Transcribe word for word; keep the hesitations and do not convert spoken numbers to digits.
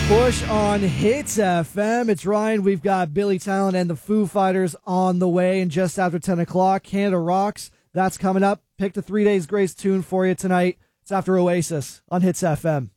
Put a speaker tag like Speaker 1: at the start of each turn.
Speaker 1: Push on Hits F M. It's Ryan. We've got Billy Talent and the Foo Fighters on the way. And just after ten o'clock, Canada Rocks. That's coming up. Picked a Three Days Grace tune for you tonight. It's after Oasis on Hits F M.